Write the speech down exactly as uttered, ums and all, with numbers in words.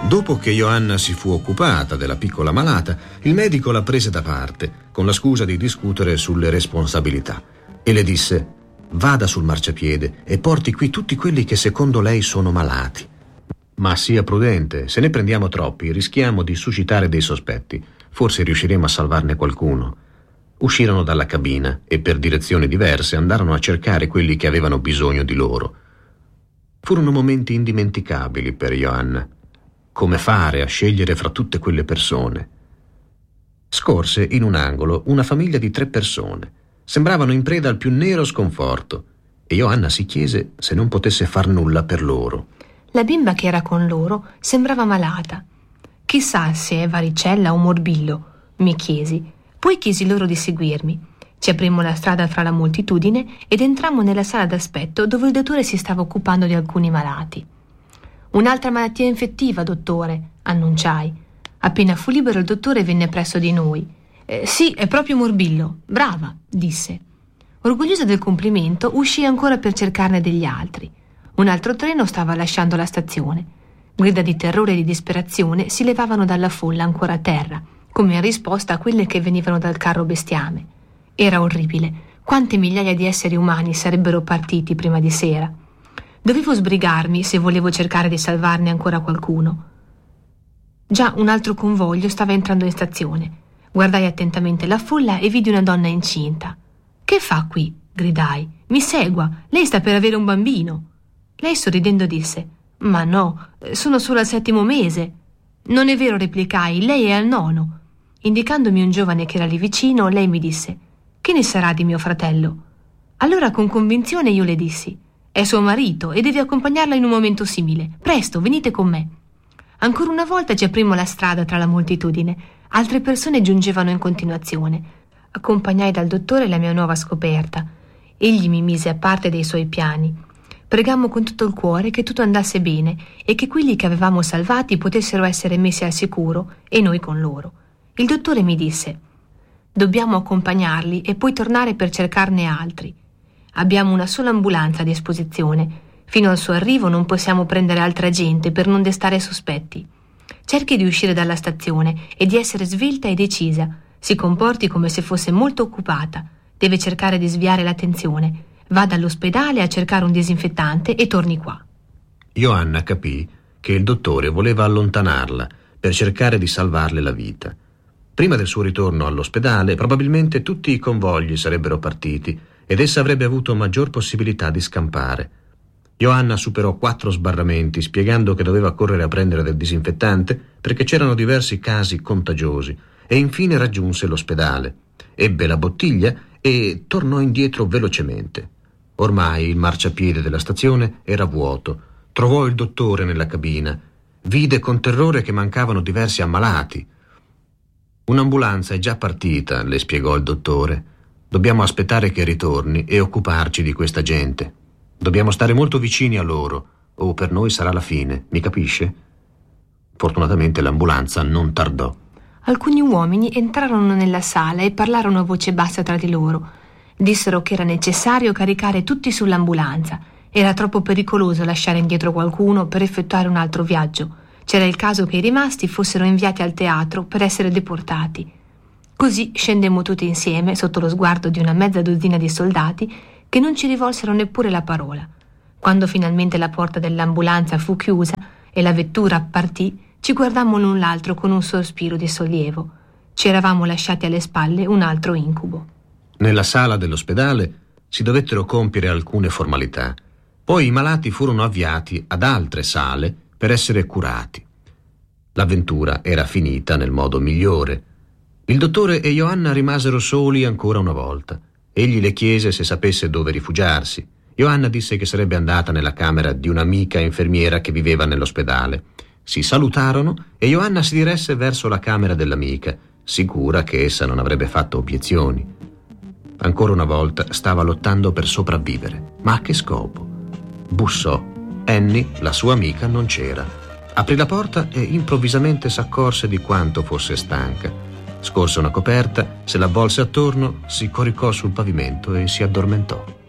Dopo che Johanna si fu occupata della piccola malata, il medico la prese da parte con la scusa di discutere sulle responsabilità e le disse: vada sul marciapiede e porti qui tutti quelli che secondo lei sono malati. Ma sia prudente, se ne prendiamo troppi rischiamo di suscitare dei sospetti. Forse riusciremo a salvarne qualcuno. Uscirono dalla cabina e per direzioni diverse andarono a cercare quelli che avevano bisogno di loro. Furono momenti indimenticabili per Johanna. Come fare a scegliere fra tutte quelle persone? Scorse in un angolo una famiglia di tre persone. Sembravano in preda al più nero sconforto e Johanna si chiese se non potesse far nulla per loro. La bimba che era con loro sembrava malata. Chissà se è varicella o morbillo, mi chiesi. Poi chiesi loro di seguirmi. Ci aprimmo la strada fra la moltitudine ed entrammo nella sala d'aspetto dove il dottore si stava occupando di alcuni malati. Un'altra malattia infettiva, dottore, annunciai. Appena fu libero il dottore venne presso di noi. Eh, sì, è proprio morbillo. Brava, disse. Orgogliosa del complimento, uscii ancora per cercarne degli altri. Un altro treno stava lasciando la stazione. Grida di terrore e di disperazione si levavano dalla folla ancora a terra, come in risposta a quelle che venivano dal carro bestiame. Era orribile. Quante migliaia di esseri umani sarebbero partiti prima di sera. Dovevo sbrigarmi se volevo cercare di salvarne ancora qualcuno. Già un altro convoglio stava entrando in stazione. Guardai attentamente la folla e vidi una donna incinta. «Che fa qui?» gridai. «Mi segua, lei sta per avere un bambino». Lei sorridendo disse: «Ma no, sono solo al settimo mese». «Non è vero», replicai, «lei è al nono». Indicandomi un giovane che era lì vicino, lei mi disse: «Che ne sarà di mio fratello?» Allora con convinzione io le dissi: «È suo marito e devi accompagnarla in un momento simile. Presto, venite con me». Ancora una volta ci aprimmo la strada tra la moltitudine. Altre persone giungevano in continuazione. Accompagnai dal dottore la mia nuova scoperta. Egli mi mise a parte dei suoi piani. Pregammo con tutto il cuore che tutto andasse bene e che quelli che avevamo salvati potessero essere messi al sicuro e noi con loro. Il dottore mi disse: «Dobbiamo accompagnarli e poi tornare per cercarne altri. Abbiamo una sola ambulanza a disposizione. Fino al suo arrivo non possiamo prendere altra gente per non destare sospetti. Cerchi di uscire dalla stazione e di essere svelta e decisa. Si comporti come se fosse molto occupata. Deve cercare di sviare l'attenzione. Vada all'ospedale a cercare un disinfettante e torni qua». Johanna capì che il dottore voleva allontanarla per cercare di salvarle la vita. Prima del suo ritorno all'ospedale, probabilmente tutti i convogli sarebbero partiti ed essa avrebbe avuto maggior possibilità di scampare. Johanna superò quattro sbarramenti, spiegando che doveva correre a prendere del disinfettante perché c'erano diversi casi contagiosi, e infine raggiunse l'ospedale. Ebbe la bottiglia e tornò indietro velocemente. Ormai il marciapiede della stazione era vuoto. Trovò il dottore nella cabina. Vide con terrore che mancavano diversi ammalati. «Un'ambulanza è già partita», le spiegò il dottore. «Dobbiamo aspettare che ritorni e occuparci di questa gente. Dobbiamo stare molto vicini a loro, o per noi sarà la fine, mi capisce?» Fortunatamente l'ambulanza non tardò. Alcuni uomini entrarono nella sala e parlarono a voce bassa tra di loro. Dissero che era necessario caricare tutti sull'ambulanza. Era troppo pericoloso lasciare indietro qualcuno per effettuare un altro viaggio. C'era il caso che i rimasti fossero inviati al teatro per essere deportati. Così scendemmo tutti insieme sotto lo sguardo di una mezza dozzina di soldati che non ci rivolsero neppure la parola. Quando finalmente la porta dell'ambulanza fu chiusa e la vettura partì, ci guardammo l'un l'altro con un sospiro di sollievo. Ci eravamo lasciati alle spalle un altro incubo. Nella sala dell'ospedale si dovettero compiere alcune formalità. Poi i malati furono avviati ad altre sale per essere curati. L'avventura era finita nel modo migliore. Il dottore e Johanna rimasero soli ancora una volta. Egli le chiese se sapesse dove rifugiarsi. Johanna disse che sarebbe andata nella camera di un'amica infermiera che viveva nell'ospedale. Si salutarono e Johanna si diresse verso la camera dell'amica, sicura che essa non avrebbe fatto obiezioni. Ancora una volta stava lottando per sopravvivere. Ma a che scopo? Bussò. Annie, la sua amica, non c'era. Aprì la porta e improvvisamente s'accorse di quanto fosse stanca. Scorse una coperta, se l'avvolse attorno, si coricò sul pavimento e si addormentò.